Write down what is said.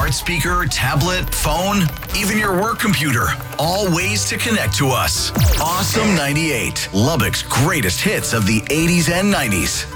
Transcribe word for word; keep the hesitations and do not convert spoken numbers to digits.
smart speaker, tablet, phone, even your work computer. All ways to connect to us. Awesome ninety-eight, Lubbock's greatest hits of the eighties and nineties.